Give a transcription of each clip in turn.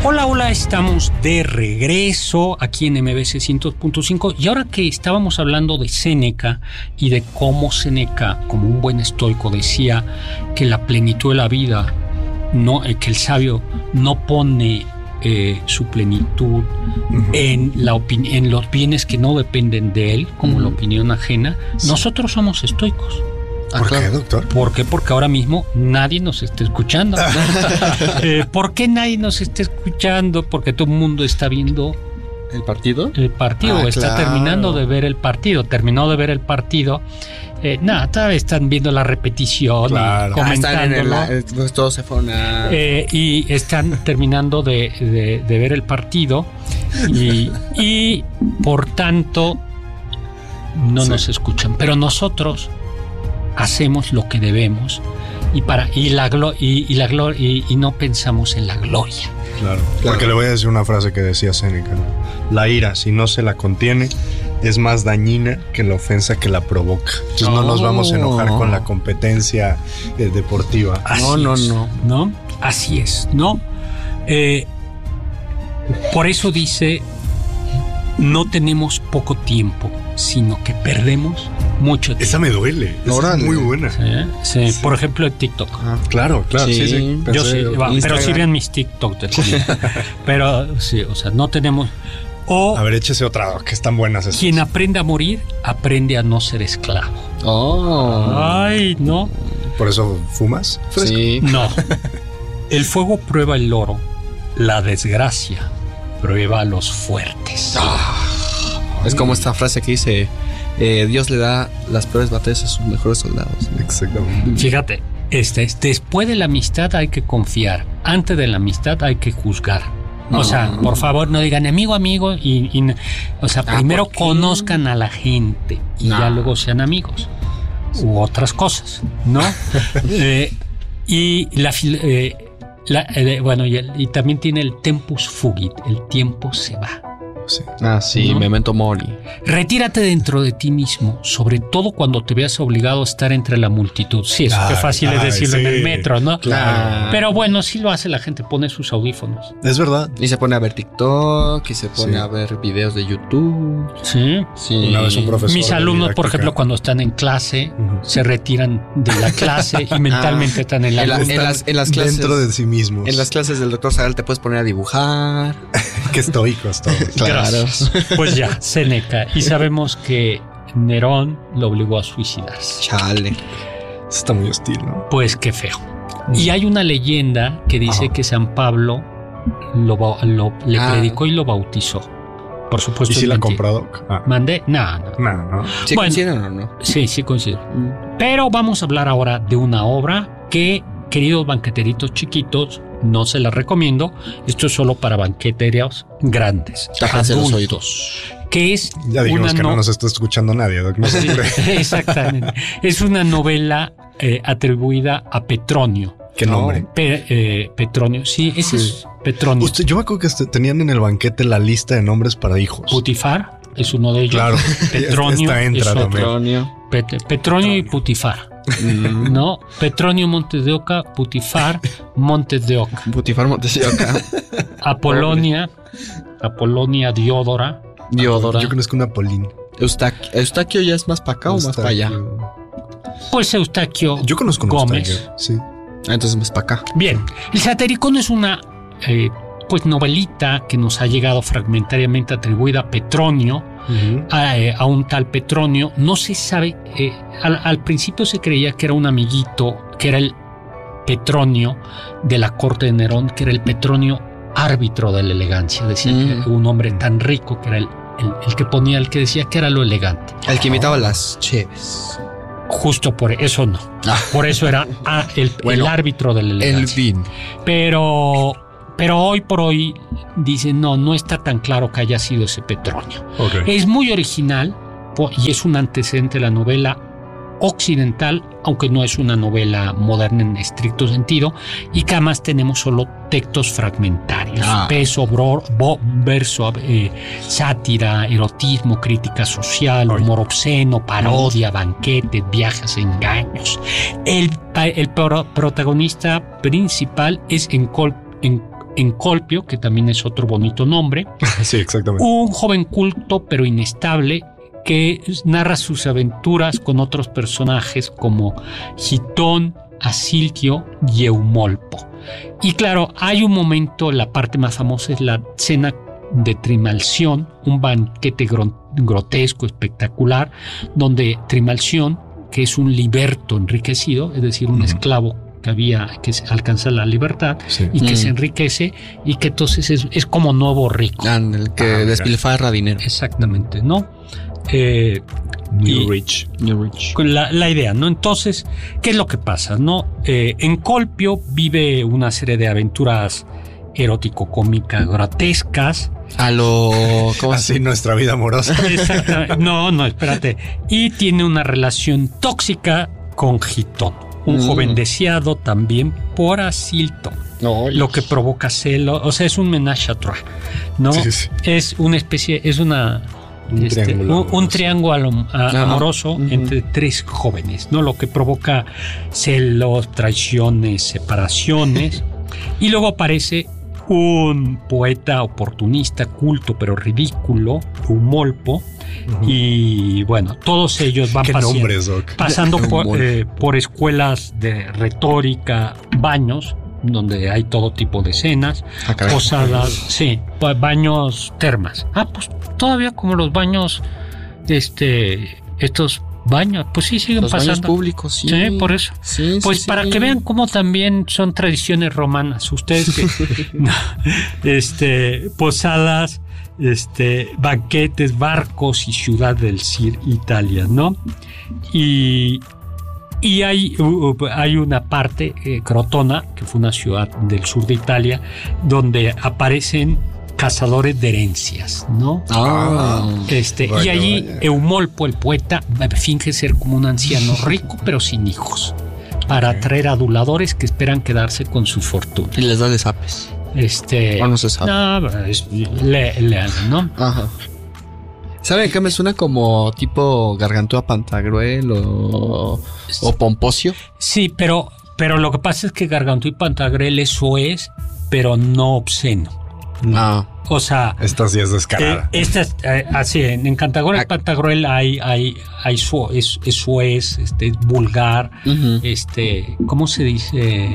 Hola, hola, estamos de regreso aquí en MBC 100.5 y ahora que estábamos hablando de Séneca y de cómo Séneca, como un buen estoico, decía que la plenitud de la vida, que el sabio no pone su plenitud en los bienes que no dependen de él, como la opinión ajena, nosotros somos estoicos. ¿Por qué, doctor? ¿Por qué? Porque ahora mismo nadie nos está escuchando. ¿Por qué nadie nos está escuchando? Porque todo el mundo está viendo ¿el partido? El partido, está terminando de ver el partido. Terminó de ver el partido. Todavía están viendo la repetición y comentándolo. Todos se fueron a... y están terminando de ver el partido y por tanto no nos escuchan. Pero nosotros hacemos lo que debemos y no pensamos en la gloria. Claro, porque le voy a decir una frase que decía Séneca, ¿no? La ira, si no se la contiene, es más dañina que la ofensa que la provoca. Entonces no nos vamos a enojar con la competencia deportiva. No, así es, ¿no? Por eso dice, no tenemos poco tiempo, sino que perdemos mucho tiempo. Esa me duele. Esa es muy buena. Sí. Por ejemplo, en TikTok. Claro. Sí. Yo sí, pero sí vean mis TikTok. Pero sí, o sea, no tenemos... A ver, échese otra, que están buenas estas. Quien aprende a morir, aprende a no ser esclavo. Ay, no. ¿Por eso fumas? Sí. No. El fuego prueba el oro, la desgracia prueba a los fuertes. Es como esta frase que dice, Dios le da las peores batallas a sus mejores soldados. Exactamente. Fíjate, después de la amistad hay que confiar, antes de la amistad hay que juzgar. O sea, por favor, no digan amigo, o sea, primero conozcan a la gente y ya luego sean amigos u otras cosas, ¿no? Y también tiene el tempus fugit, el tiempo se va. Sí, memento mori. Retírate dentro de ti mismo, sobre todo cuando te veas obligado a estar entre la multitud. Sí, eso qué fácil es decirlo en el metro, ¿no? Claro. Pero bueno, sí lo hace la gente, pone sus audífonos. Es verdad. Y se pone a ver TikTok, y se pone a ver videos de YouTube. Sí. Una vez un profesor. Mis alumnos, por ejemplo, cuando están en clase, se retiran de la clase y mentalmente están en las clases. Dentro de sí mismos. En las clases del doctor Zagal te puedes poner a dibujar. Qué estoicos todos. Claro. Pues ya, Séneca. Y sabemos que Nerón lo obligó a suicidarse. Chale. Eso está muy hostil, ¿no? Pues qué feo. Y hay una leyenda que dice que San Pablo le predicó y lo bautizó. Por supuesto. ¿Y si la ha comprado? ¿Mandé? No. ¿Sí coinciden o no? Sí coinciden. Pero vamos a hablar ahora de una obra que, queridos banqueteritos chiquitos, no se la recomiendo. Esto es solo para banqueteros grandes, adultos. Que es ya dijimos que no nos está escuchando nadie, Doc. No sí, exactamente. Es una novela atribuida a Petronio. ¿Qué nombre? Petronio. Sí, ese es Petronio. Yo me acuerdo que tenían en el banquete la lista de nombres para hijos. Putifar es uno de ellos. Claro. Petronio entra también. Petronio y Putifar. No, Petronio Montes de Oca, Putifar Montes de Oca. Putifar Montes de Oca. Apolonia Diodora. Yo conozco una Apolín. Eustaquio ya es más para acá o más para allá. Pues Eustaquio. Yo conozco Gómez. Eustaquio, sí. Entonces más para acá. Bien, el Satiricón es una novelita que nos ha llegado fragmentariamente atribuida a Petronio. A un tal Petronio. No se sabe, al principio se creía que era un amiguito, que era el Petronio de la corte de Nerón, que era el Petronio árbitro de la elegancia. Decían que era un hombre tan rico que era el que decía que era lo elegante. El que imitaba las cheves. Justo por eso no. Por eso era el árbitro de la elegancia. El vin. Pero hoy por hoy dicen no está tan claro que haya sido ese Petronio. Okay. Es muy original y es un antecedente de la novela occidental, aunque no es una novela moderna en estricto sentido, y que además tenemos solo textos fragmentarios, peso, verso, sátira, erotismo, crítica social, humor obsceno, parodia, banquetes, viajes, engaños. El protagonista principal es Encolpio, que también es otro bonito nombre. Sí, exactamente. Un joven culto pero inestable que narra sus aventuras con otros personajes como Gitón, Asiltio y Eumolpo. Y claro, hay un momento, la parte más famosa es la cena de Trimalción, un banquete grotesco, espectacular, donde Trimalción, que es un liberto enriquecido, es decir, un esclavo que alcanza la libertad y que se enriquece y que entonces es como nuevo rico. El que despilfarra dinero. Exactamente, ¿no? New Rich. La idea, ¿no? Entonces, ¿qué es lo que pasa, no? Encolpio vive una serie de aventuras erótico-cómicas grotescas. Así nuestra vida amorosa. Exactamente. No, espérate. Y tiene una relación tóxica con Gitón, un joven deseado también por Asilto. Lo que provoca celo, o sea, es un menage à trois, ¿no? Sí. Es una especie, es un triángulo amoroso entre tres jóvenes, ¿no? Lo que provoca celos, traiciones, separaciones. Y luego aparece un poeta oportunista, culto pero ridículo, Eumolpo. Y bueno, todos ellos van pasando por escuelas de retórica, baños, donde hay todo tipo de escenas, posadas, baños, termas. Pues todavía como los baños, estos baños, pues sí siguen pasando. Baños públicos, sí. Sí, por eso. Sí, pues para que vean cómo también son tradiciones romanas. Ustedes que posadas, banquetes, barcos y ciudad del Cir, Italia, ¿no? Y hay una parte, Crotona, que fue una ciudad del sur de Italia, donde aparecen cazadores de herencias, ¿no? Y allí Eumolpo, el poeta, finge ser como un anciano rico, pero sin hijos, para atraer aduladores que esperan quedarse con su fortuna. Y les da desapes. No se sabe. Lean, ¿no? Ajá. ¿Saben qué me suena como tipo Gargantúa Pantagruel o Pomposio? Sí, pero lo que pasa es que Gargantúa y Pantagruel eso es, pero no obsceno. O sea, esta sí es descarada. Así, en Cantagruel y Pantagruel hay es vulgar, ¿cómo se dice?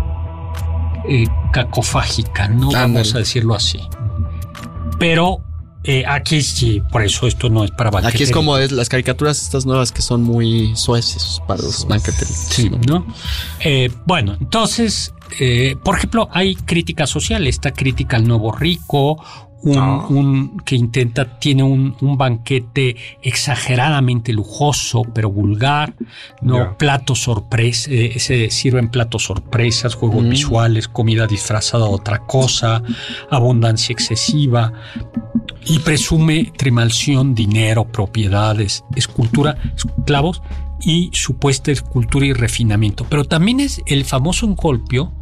Cacofágica, ¿no? Vamos a decirlo así. Pero aquí sí, por eso esto no es para banqueteros. Aquí es como las caricaturas estas nuevas que son muy sueces para los banqueteros. Sí, ¿no? Bueno, entonces, por ejemplo, hay crítica social. Esta crítica al nuevo rico, que tiene un banquete exageradamente lujoso, pero vulgar, ¿no? Platos sorpresa, se sirven platos sorpresas, juegos visuales, comida disfrazada de otra cosa, abundancia excesiva, y presume Trimalción, dinero, propiedades, escultura, esclavos y supuesta escultura y refinamiento. Pero también es el famoso Encolpio.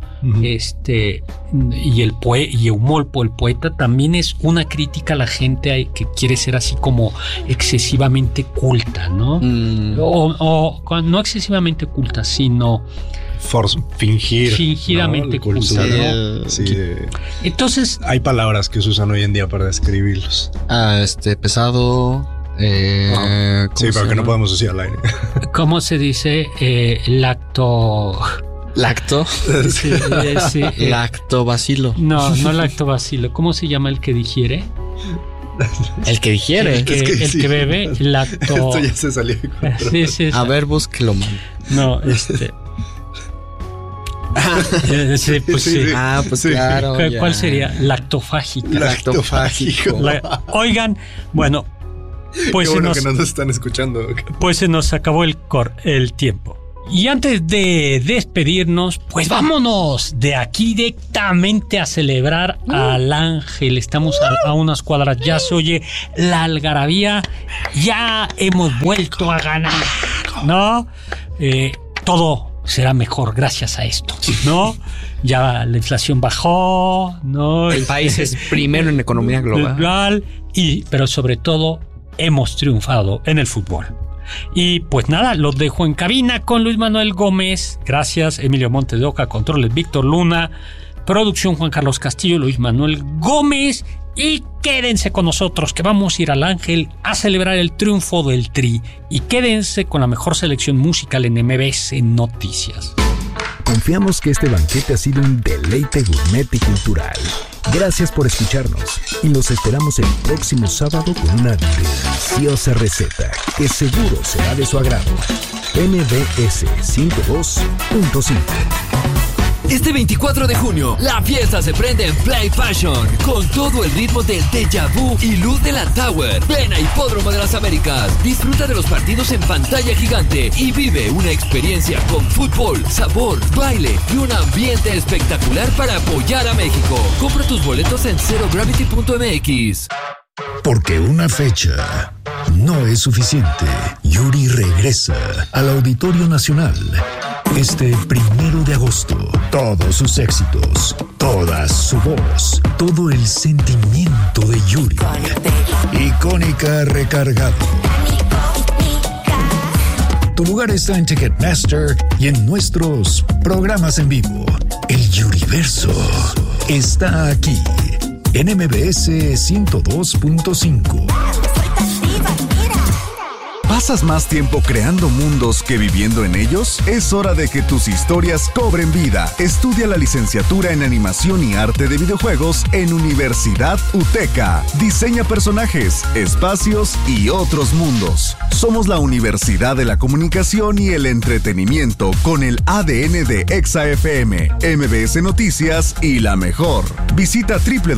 Y Eumolpo, el poeta, también es una crítica a la gente que quiere ser así como excesivamente culta, ¿no? O no excesivamente culta, sino fingidamente culta, ¿no? Sí. Entonces hay palabras que se usan hoy en día para describirlos. Pesado. Sí, pero que no podemos decir al aire. ¿Cómo se dice? Lacto. Sí. Lactobacilo. No lactobacilo. ¿Cómo se llama el que digiere? El que digiere. El que bebe, lacto. Esto ya se salió de control. Sí. A ver, búsquelo, man. No, sí, pues sí. Pues claro. ¿Cuál sería? Lactofágico. Oigan, bueno, pues qué bueno que nos están escuchando. Pues se nos acabó el tiempo. Y antes de despedirnos, pues vámonos de aquí directamente a celebrar al Ángel. Estamos a unas cuadras, ya se oye la algarabía, ya hemos vuelto a ganar, ¿no? Todo será mejor gracias a esto, ¿no? Ya la inflación bajó, ¿no? El país es primero en economía global. Pero sobre todo hemos triunfado en el fútbol. Y pues nada, los dejo en cabina con Luis Manuel Gómez. Gracias, Emilio Montes de Oca, controles Víctor Luna, Producción Juan Carlos Castillo, Luis Manuel Gómez. Y quédense con nosotros, que vamos a ir al Ángel a celebrar el triunfo del Tri. Y quédense con la mejor selección musical en MBS Noticias. Confiamos que este banquete ha sido un deleite gourmet y cultural. Gracias por escucharnos y los esperamos el próximo sábado con una deliciosa receta que seguro será de su agrado. MBS 102.5. Este 24 de junio, la fiesta se prende en Play Fashion, con todo el ritmo del Déjà Vu y luz de la Tower. Ven a Hipódromo de las Américas, disfruta de los partidos en pantalla gigante y vive una experiencia con fútbol, sabor, baile y un ambiente espectacular para apoyar a México. Compra tus boletos en zerogravity.mx. Porque una fecha no es suficiente. Yuri regresa al Auditorio Nacional este 1 de agosto. Todos sus éxitos, toda su voz, todo el sentimiento de Yuri. Icónica recargado. Tu lugar está en Ticketmaster y en nuestros programas en vivo. El Yuriverso está aquí en MBS 102.5. ¿Pasas más tiempo creando mundos que viviendo en ellos? Es hora de que tus historias cobren vida. Estudia la licenciatura en Animación y Arte de Videojuegos en Universidad UTECA. Diseña personajes, espacios y otros mundos. Somos la Universidad de la Comunicación y el Entretenimiento con el ADN de EXA-FM, MBS Noticias y La Mejor. Visita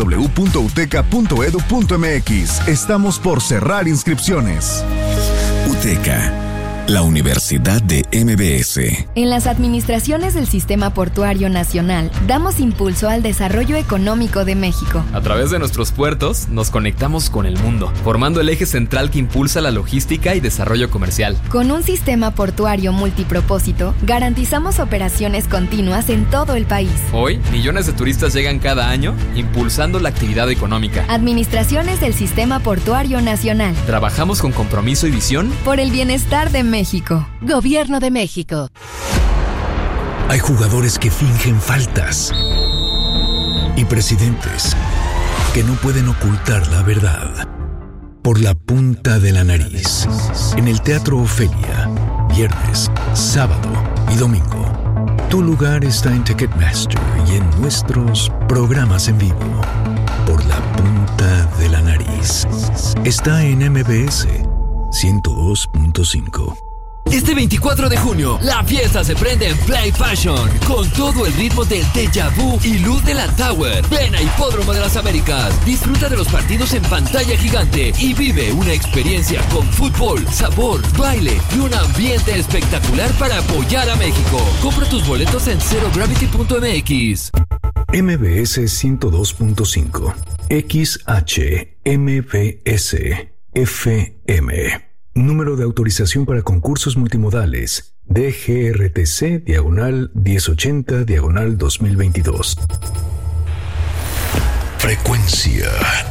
www.uteca.edu.mx. Estamos por cerrar inscripciones. UTECA, la Universidad de MBS. En las administraciones del Sistema Portuario Nacional, damos impulso al desarrollo económico de México. A través de nuestros puertos, nos conectamos con el mundo, formando el eje central que impulsa la logística y desarrollo comercial. Con un sistema portuario multipropósito, garantizamos operaciones continuas en todo el país. Hoy, millones de turistas llegan cada año, impulsando la actividad económica. Administraciones del Sistema Portuario Nacional. Trabajamos con compromiso y visión por el bienestar de México. Gobierno de México. Hay jugadores que fingen faltas y presidentes que no pueden ocultar la verdad por la punta de la nariz. En el Teatro Ofelia, viernes, sábado y domingo. Tu lugar está en Ticketmaster y en nuestros programas en vivo. Por la punta de la nariz. Está en MBS 102.5. Este 24 de junio, la fiesta se prende en Play Fashion, con todo el ritmo del Déjà Vu y luz de la Tower. Ven a Hipódromo de las Américas, disfruta de los partidos en pantalla gigante y vive una experiencia con fútbol, sabor, baile y un ambiente espectacular para apoyar a México. Compra tus boletos en zerogravity.mx. MBS 102.5, XHMBS FM. Número de autorización para concursos multimodales. DGRTC/1080/2022. Frecuencia